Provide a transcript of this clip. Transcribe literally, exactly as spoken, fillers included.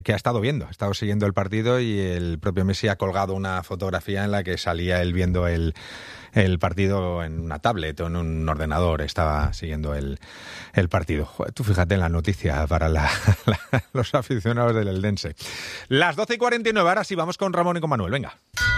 que ha estado viendo, ha estado siguiendo el partido y el propio Messi ha colgado una fotografía en la que salía él viendo el, el partido en una tablet o en un ordenador, estaba siguiendo el, el partido. Joder, tú fíjate en la noticia para la, la, los aficionados del Eldense. Las doce y cuarenta y nueve, ahora sí vamos con Ramón y con Manuel, venga.